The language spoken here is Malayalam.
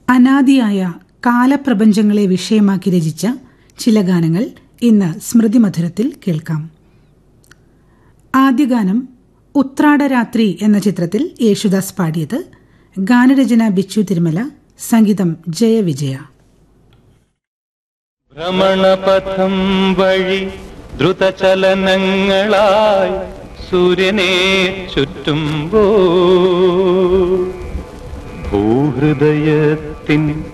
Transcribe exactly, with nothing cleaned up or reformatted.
അനാദിയായ കാലപ്രപഞ്ചങ്ങളെ വിഷയമാക്കി രചിച്ച ചില ഗാനങ്ങൾ ഇന്ന് സ്മൃതി മധുരത്തിൽ കേൾക്കാം. ആദ്യ ഗാനം ഉത്രാടരാത്രി എന്ന ചിത്രത്തിൽ യേശുദാസ് പാടിയത്. ഗാനരചന ബിച്ചു തിരുമല, സംഗീതം ജയവിജയ. ഭ്രമണപഥം വഴി ദ്രുതചലനങ്ങളായി സൂര്യനെ ചുറ്റുമ്പോൾ ഭൂഹൃദയത്തിൻ